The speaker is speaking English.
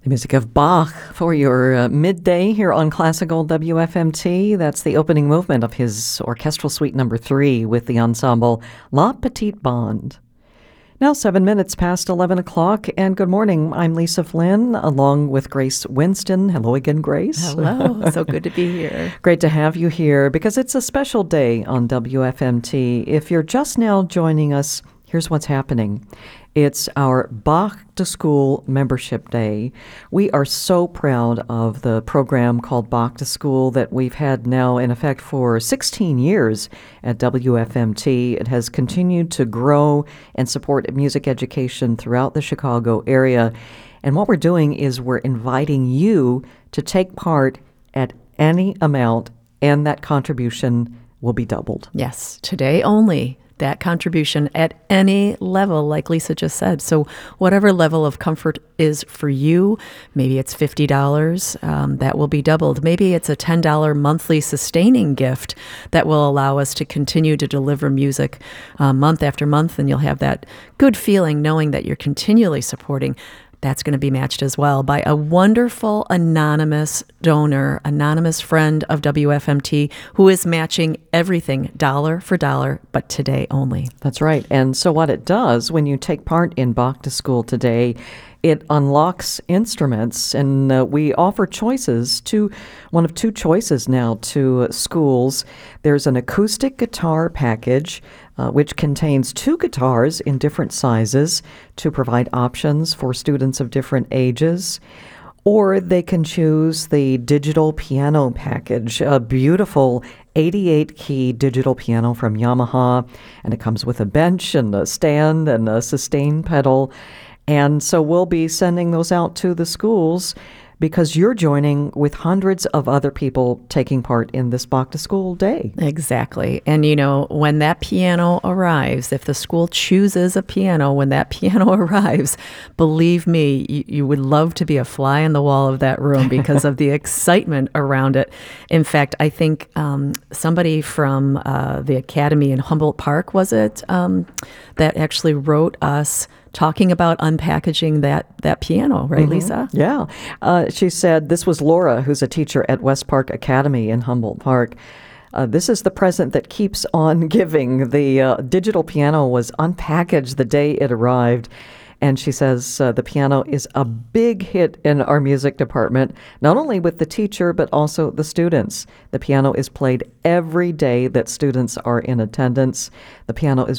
The music of Bach for your midday here on Classical WFMT. That's the opening movement of his Orchestral Suite Number 3 with the ensemble La Petite Bande. Now 7 minutes past 11 o'clock, and good morning. I'm Lisa Flynn, along with Grace Winston. Hello again, Grace. Hello. So good to be here. Great to have you here, because it's a special day on WFMT. If you're just now joining us, here's what's happening. It's our Bach to School Membership Day. We are so proud of the program called Bach to School that we've had now in effect for 16 years at WFMT. It has continued to grow and support music education throughout the Chicago area. And what we're doing is we're inviting you to take part at any amount, and that contribution will be doubled. Yes, today only. That contribution at any level, like Lisa just said. So whatever level of comfort is for you, maybe it's $50, that will be doubled. Maybe it's a $10 monthly sustaining gift that will allow us to continue to deliver music month after month, and you'll have that good feeling knowing that you're continually supporting. That's going to be matched as well by a wonderful anonymous donor, anonymous friend of WFMT, who is matching everything dollar for dollar, but today only. That's right. And so what it does when you take part in Bach to School today, it unlocks instruments, and we offer choices to one of two choices now to schools. There's an acoustic guitar package, which contains two guitars in different sizes to provide options for students of different ages. Or they can choose the digital piano package, a beautiful 88-key digital piano from Yamaha, and it comes with a bench and a stand and a sustain pedal. And so we'll be sending those out to the schools because you're joining with hundreds of other people taking part in this Bach to School Day. Exactly. And, you know, when that piano arrives, if the school chooses a piano, when that piano arrives, believe me, you would love to be a fly on the wall of that room because of the excitement around it. In fact, I think somebody from the Academy in Humboldt Park, was it, that actually wrote us talking about unpackaging that piano, right, Lisa? Yeah. She said, this was Laura, who's a teacher at West Park Academy in Humboldt Park. This is the present that keeps on giving. The digital piano was unpackaged the day it arrived. And she says the piano is a big hit in our music department, not only with the teacher, but also the students. The piano is played every day that students are in attendance. The piano is